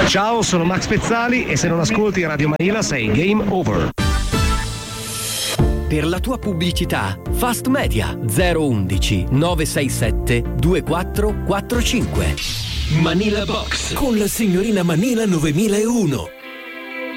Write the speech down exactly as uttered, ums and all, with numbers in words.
Ciao, sono Max Pezzali e se non ascolti Radio Manila sei game over. Per la tua pubblicità, Fast Media zero undici nove sei sette due quattro quattro cinque. Manila Box con la signorina Manila novemilauno.